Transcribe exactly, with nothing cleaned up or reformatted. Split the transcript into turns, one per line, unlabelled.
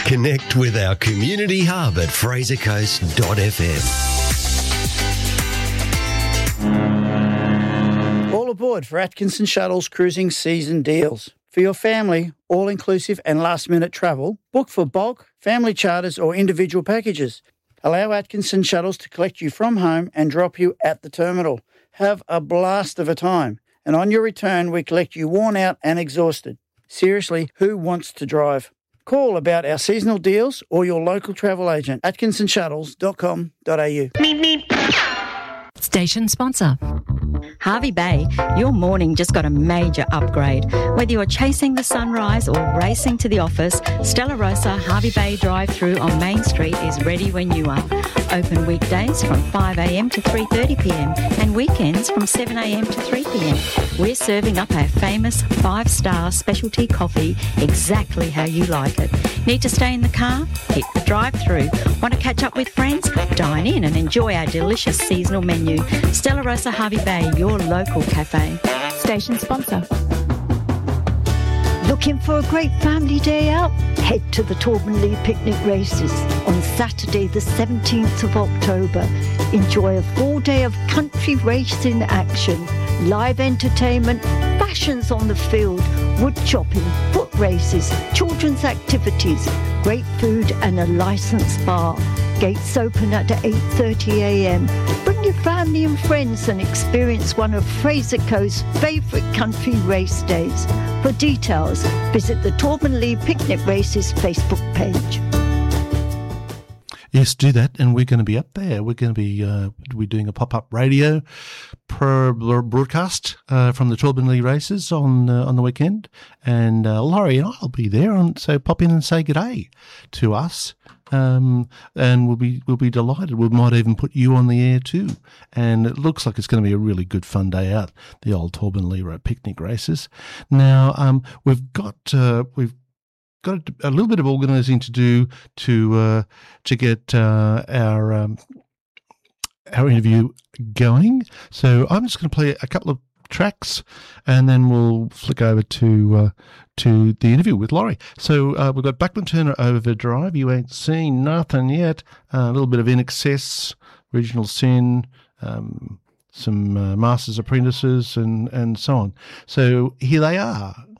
Connect with our community hub at fraser coast dot f m.
All aboard for Atkinson Shuttles cruising season deals. For your family, all-inclusive and last-minute travel, book for bulk, family charters or individual packages. Allow Atkinson Shuttles to collect you from home and drop you at the terminal. Have a blast of a time. And on your return, we collect you worn out and exhausted. Seriously, who wants to drive? Call about our seasonal deals or your local travel agent, atkinson shuttles dot com dot a u.
Station sponsor.
Hervey Bay, your morning just got a major upgrade. Whether you're chasing the sunrise or racing to the office, Stella Rosa Hervey Bay drive-through on Main Street is ready when you are. Open weekdays from five a m to three thirty p m and weekends from seven a m to three p m. We're serving up our famous five-star specialty coffee exactly how you like it. Need to stay in the car? Hit the drive-through. Want to catch up with friends? Dine in and enjoy our delicious seasonal menu. Stella Rosa Hervey Bay, your local cafe.
Station sponsor.
Looking for a great family day out? Head to the Torbenley Picnic Races on Saturday the seventeenth of October. Enjoy a full day of country racing action, live entertainment, fashions on the field, wood chopping, foot races, children's activities, great food and a licensed bar. Gates open at eight thirty a m. Bring your family and friends and experience one of Fraser Coast's favourite country race days. For details, visit the Torbenley Picnic Races Facebook page.
Yes, do that, and we're going to be up there. We're going to be uh, we're doing a pop-up radio pro broadcast uh, from the Torbenley races on uh, on the weekend, and uh, Laurie and I'll be there, and so pop in and say good day to us. Um, and we'll be we'll be delighted. We might even put you on the air too. And it looks like it's going to be a really good fun day out. The old Torbenley picnic races. Now um, we've got uh, we've got a little bit of organising to do to uh, to get uh, our um, our interview going. So I'm just going to play a couple of tracks, and then we'll flick over to uh, to the interview with Laurie. So uh, we've got Blackman Turner Overdrive. You ain't seen nothing yet. Uh, a little bit of In Excess, Original Sin, um, some uh, Masters Apprentices, and and so on. So here they are.